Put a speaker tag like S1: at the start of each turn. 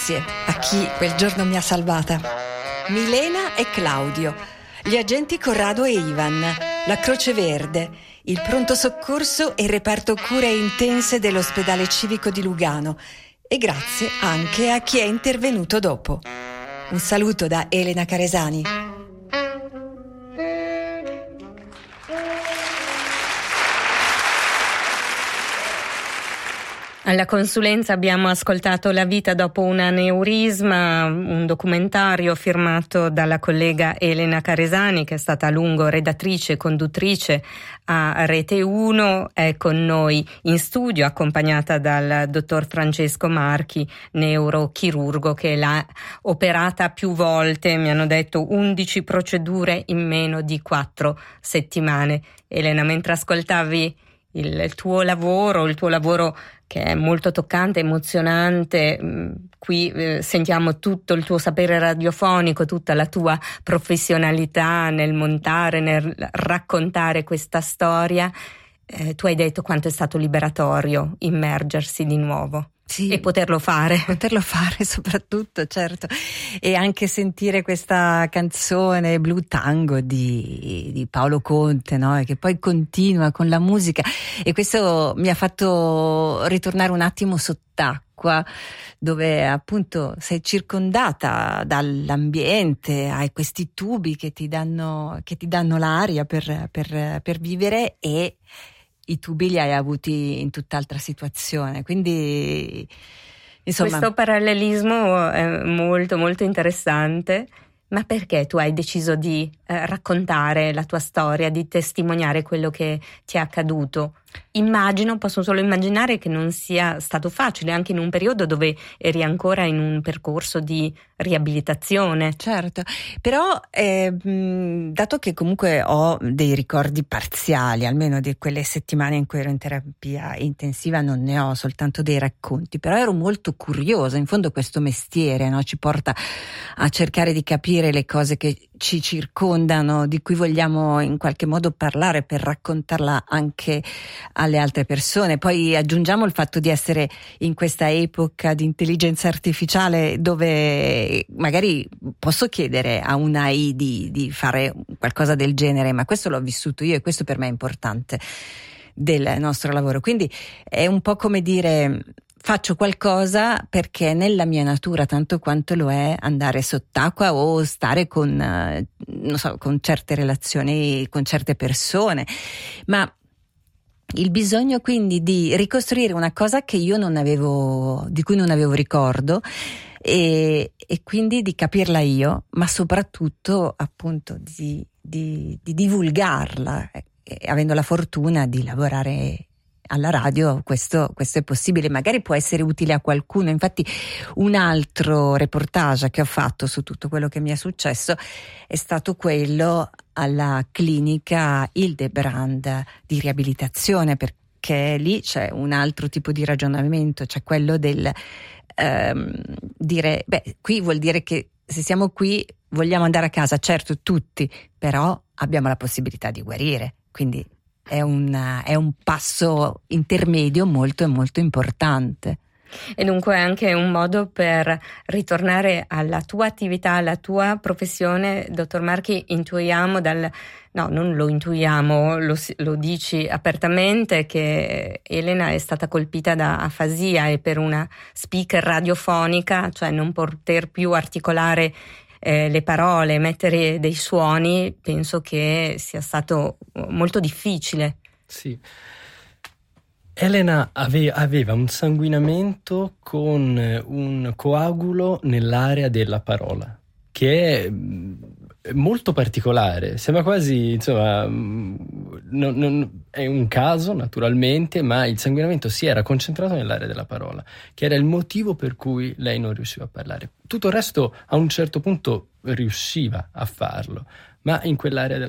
S1: grazie a chi quel giorno mi ha salvata. Milena e Claudio, gli agenti Corrado e Ivan, la Croce Verde, il pronto soccorso e il reparto cure intense dell'ospedale civico di Lugano. E grazie anche a chi è intervenuto dopo. Un saluto da Elena Caresani.
S2: Alla consulenza abbiamo ascoltato La vita dopo un aneurisma, un documentario firmato dalla collega Elena Caresani, che è stata a lungo redattrice e conduttrice a Rete 1. È con noi in studio, accompagnata dal dottor Francesco Marchi, neurochirurgo, che l'ha operata più volte, mi hanno detto 11 procedure in meno di 4 settimane. Elena, mentre ascoltavi il tuo lavoro che è molto toccante, emozionante, qui sentiamo tutto il tuo sapere radiofonico, tutta la tua professionalità nel montare, nel raccontare questa storia. Tu hai detto quanto è stato liberatorio immergersi di nuovo. Sì, e poterlo fare
S1: soprattutto, certo, e anche sentire questa canzone Blue Tango di Paolo Conte, no? E che poi continua con la musica, e questo mi ha fatto ritornare un attimo sott'acqua, dove appunto sei circondata dall'ambiente, hai questi tubi che ti danno l'aria per vivere, e i tubi li hai avuti in tutt'altra situazione, quindi insomma
S2: questo parallelismo è molto molto interessante. Ma perché tu hai deciso di raccontare la tua storia, di testimoniare quello che ti è accaduto? Posso solo immaginare che non sia stato facile, anche in un periodo dove eri ancora in un percorso di riabilitazione.
S1: Certo, però dato che comunque ho dei ricordi parziali, almeno di quelle settimane in cui ero in terapia intensiva, non ne ho soltanto dei racconti, però ero molto curiosa. In fondo questo mestiere, no, ci porta a cercare di capire le cose che ci circondano, di cui vogliamo in qualche modo parlare, per raccontarla anche alle altre persone. Poi aggiungiamo il fatto di essere in questa epoca di intelligenza artificiale, dove magari posso chiedere a un AI di fare qualcosa del genere, ma questo l'ho vissuto io e questo per me è importante del nostro lavoro. Quindi è un po' come dire: faccio qualcosa perché è nella mia natura, tanto quanto lo è andare sott'acqua o stare con certe relazioni, con certe persone, ma il bisogno quindi di ricostruire una cosa che io di cui non avevo ricordo, e quindi di capirla io, ma soprattutto appunto di divulgarla, avendo la fortuna di lavorare alla radio. Questo è possibile, magari può essere utile a qualcuno. Infatti un altro reportage che ho fatto su tutto quello che mi è successo è stato quello alla clinica Hildebrand di riabilitazione, perché lì c'è un altro tipo di ragionamento, c'è quello del dire, qui vuol dire che se siamo qui vogliamo andare a casa, certo tutti, però abbiamo la possibilità di guarire, quindi è un passo intermedio molto molto importante.
S2: E dunque è anche un modo per ritornare alla tua attività, alla tua professione. Dottor Marchi, intuiamo non lo intuiamo, lo dici apertamente, che Elena è stata colpita da afasia, e per una speaker radiofonica, cioè non poter più articolare le parole, mettere dei suoni, penso che sia stato molto difficile.
S3: Sì. Elena aveva un sanguinamento con un coagulo nell'area della parola, che è molto particolare, sembra quasi, insomma, è un caso naturalmente, ma il sanguinamento si era concentrato nell'area della parola, che era il motivo per cui lei non riusciva a parlare. Tutto il resto a un certo punto riusciva a farlo, ma in quell'area